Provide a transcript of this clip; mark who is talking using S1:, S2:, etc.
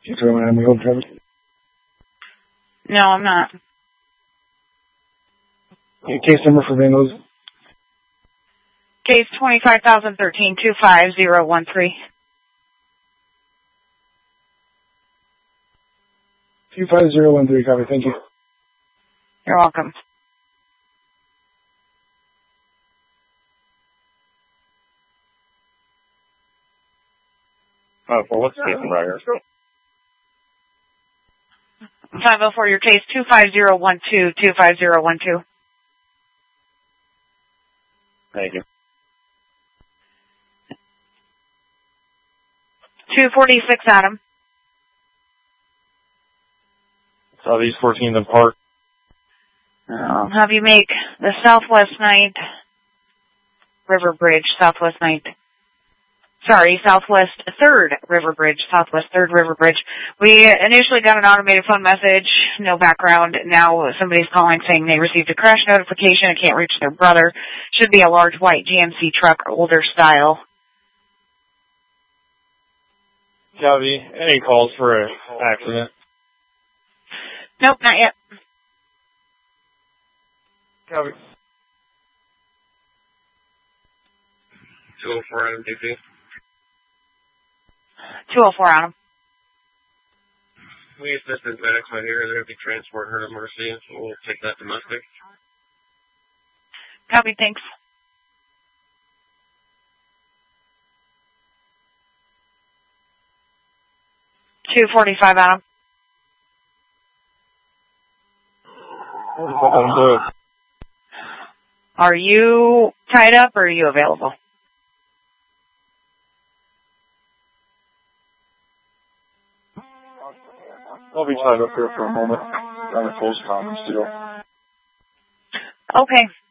S1: You throw my hold traffic?
S2: No, I'm not.
S1: Case number for Vandals?
S2: Case 25,013-25013.
S1: 25013, copy, thank you.
S2: You're welcome.
S3: For what's the case number right here?
S2: 504, your case 25012-25012.
S3: Thank you.
S2: 246 Adam.
S3: Southeast 14th and Park.
S2: I'll have you make the Southwest Night River Bridge, Southwest 3rd River Bridge, Southwest 3rd River Bridge. We initially got an automated phone message, no background. Now somebody's calling saying they received a crash notification and can't reach their brother. Should be a large white GMC truck, older style.
S3: Copy. Any calls for an accident?
S2: Nope, not yet.
S3: Copy.
S4: 204 Adam DC.
S2: 204 Adam.
S4: We assisted medics right here. They're going to be transporting her to Mercy, so we'll take that domestic.
S2: Copy, thanks. $245 Adam. Are you tied up or are you available?
S3: I'll be tied up here for a moment. I'm in close conference still.
S2: Okay.